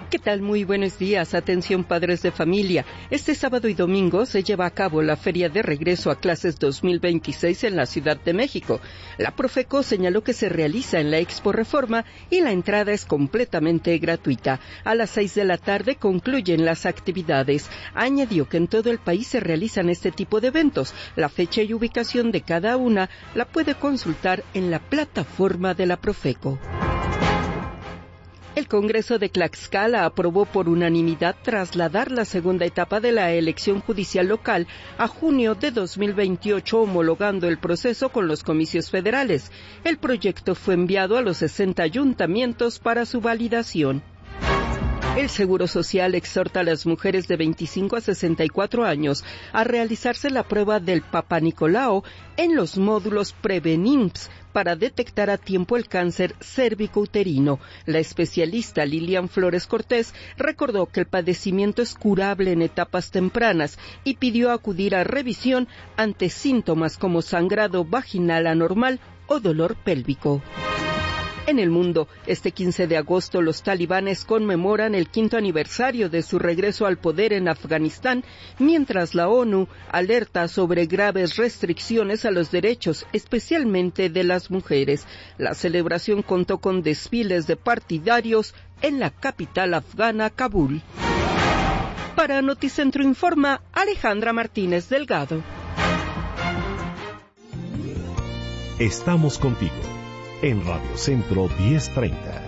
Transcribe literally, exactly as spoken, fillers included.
¿Qué tal? Muy buenos días. Atención, padres de familia. Este sábado y domingo se lleva a cabo la Feria de Regreso a Clases dos mil veintiséis en la Ciudad de México. La Profeco señaló que se realiza en la Expo Reforma y la entrada es completamente gratuita. A las seis de la tarde concluyen las actividades. Añadió que en todo el país se realizan este tipo de eventos. La fecha y ubicación de cada una la puede consultar en la plataforma de la Profeco. El Congreso de Tlaxcala aprobó por unanimidad trasladar la segunda etapa de la elección judicial local a junio de dos mil veintiocho, homologando el proceso con los comicios federales. El proyecto fue enviado a los sesenta ayuntamientos para su validación. El Seguro Social exhorta a las mujeres de veinticinco a sesenta y cuatro años a realizarse la prueba del Papá Nicolau en los módulos Prevenimps para detectar a tiempo el cáncer cérvico-uterino. La especialista Lilian Flores Cortés recordó que el padecimiento es curable en etapas tempranas y pidió acudir a revisión ante síntomas como sangrado vaginal anormal o dolor pélvico. En el mundo, este quince de agosto los talibanes conmemoran el quinto aniversario de su regreso al poder en Afganistán, mientras la ONU alerta sobre graves restricciones a los derechos, especialmente de las mujeres. La celebración contó con desfiles de partidarios en la capital afgana, Kabul. Para Noticentro Informa, Alejandra Martínez Delgado. Estamos contigo en Radio Centro diez treinta.